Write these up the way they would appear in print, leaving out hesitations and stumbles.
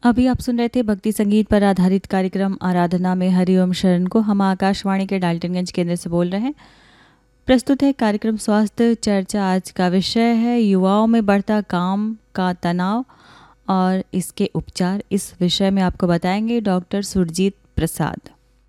अभी आप सुन रहे थे भक्ति संगीत पर आधारित कार्यक्रम आराधना में हरिओम शरण को। हम आकाशवाणी के डाल्टनगंज केंद्र से बोल रहे हैं। प्रस्तुत है कार्यक्रम स्वास्थ्य चर्चा। आज का विषय है युवाओं में बढ़ता काम का तनाव और इसके उपचार। इस विषय में आपको बताएंगे डॉक्टर सुरजीत प्रसाद।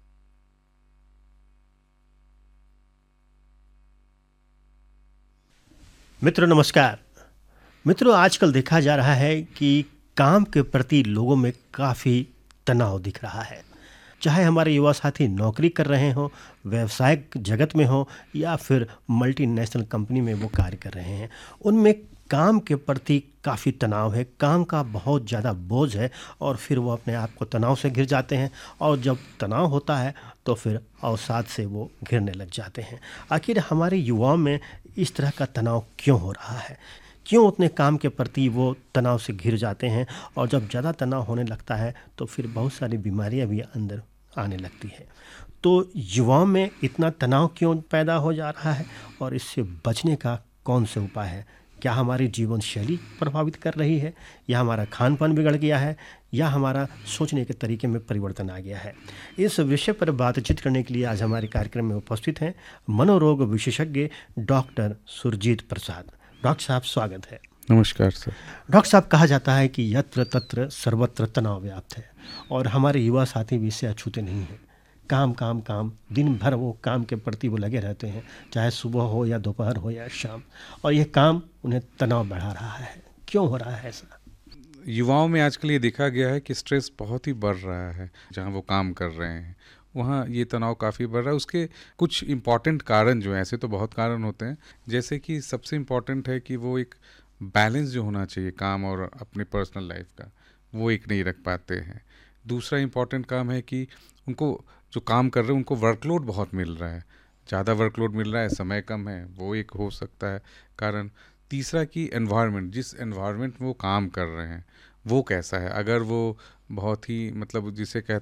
मित्रों नमस्कार। मित्रों, आजकल देखा जा रहा है कि काम के प्रति लोगों में काफ़ी तनाव दिख रहा है। चाहे हमारे युवा साथी नौकरी कर रहे हों, व्यवसायिक जगत में हो या फिर मल्टीनेशनल कंपनी में वो कार्य कर रहे हैं, उनमें काम के प्रति काफ़ी तनाव है, काम का बहुत ज़्यादा बोझ है और फिर वो अपने आप को तनाव से घिर जाते हैं। और जब तनाव होता है तो फिर अवसाद से वो घिरने लग जाते हैं। आखिर हमारे युवाओं में इस तरह का तनाव क्यों हो रहा है? क्यों उतने काम के प्रति वो तनाव से घिर जाते हैं? और जब ज़्यादा तनाव होने लगता है तो फिर बहुत सारी बीमारियां भी अंदर आने लगती है। तो युवाओं में इतना तनाव क्यों पैदा हो जा रहा है और इससे बचने का कौन से उपाय है? क्या हमारी जीवन शैली प्रभावित कर रही है, या हमारा खान पान बिगड़ गया है, या हमारा सोचने के तरीके में परिवर्तन आ गया है? इस विषय पर बातचीत करने के लिए आज हमारे कार्यक्रम में उपस्थित हैं मनोरोग विशेषज्ञ डॉक्टर सुरजीत प्रसाद। डॉक्टर साहब, स्वागत है। नमस्कार सर। डॉक्टर साहब, कहा जाता है कि यत्र तत्र सर्वत्र तनाव व्याप्त है और हमारे युवा साथी भी इससे अछूते नहीं हैं। काम काम काम, दिन भर वो काम के प्रति वो लगे रहते हैं, चाहे सुबह हो या दोपहर हो या शाम, और ये काम उन्हें तनाव बढ़ा रहा है। क्यों हो रहा है ऐसा? युवाओं में आजकल ये देखा गया है कि स्ट्रेस बहुत ही बढ़ रहा है। जहाँ वो काम कर रहे हैं वहाँ ये तनाव काफ़ी बढ़ रहा है। उसके कुछ इम्पॉर्टेंट कारण जो हैं, ऐसे तो बहुत कारण होते हैं, जैसे कि सबसे इम्पॉर्टेंट है कि वो एक बैलेंस जो होना चाहिए काम और अपनी पर्सनल लाइफ का, वो एक नहीं रख पाते हैं। दूसरा इम्पॉर्टेंट काम है कि उनको जो काम कर रहे हैं उनको वर्कलोड बहुत मिल रहा है, ज़्यादा वर्कलोड मिल रहा है, समय कम है, वो एक हो सकता है कारण। तीसरा कि एनवायरनमेंट, जिस एनवायरनमेंट में वो काम कर रहे हैं वो कैसा है। अगर वो बहुत ही मतलब जिसे कहते